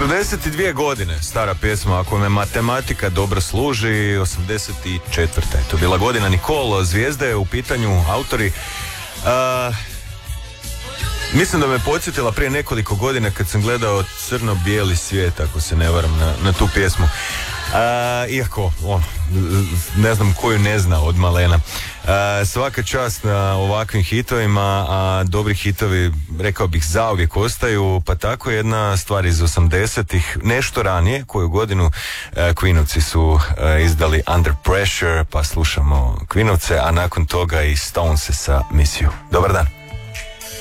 42 godine stara pjesma, ako me matematika dobro služi, 84. To je bila godina. Nicole, Zvijezda je u pitanju, autori. Mislim da me podsjetila prije nekoliko godina kad sam gledao Crno-bijeli svijet, ako se ne varam, na tu pjesmu. Iako, ne znam koju ne zna od malena. Svaka čast na ovakvim hitovima, a dobri hitovi, rekao bih, zauvijek ostaju, pa tako jedna stvar iz 80-ih, nešto ranije, koju godinu Queenovci su izdali Under Pressure, pa slušamo Queenovce, a nakon toga i Stonese sa Miss You. Dobar dan.